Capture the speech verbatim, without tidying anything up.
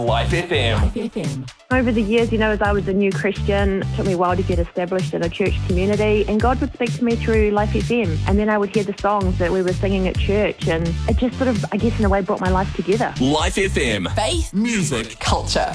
Life F M. Life F M. Over the years, you know, as I was a new Christian, it took me a while to get established in a church community, and God would speak to me through Life F M, and then I would hear the songs that we were singing at church, and it just sort of, I guess in a way, brought my life together. Life F M. Faith, Music. culture.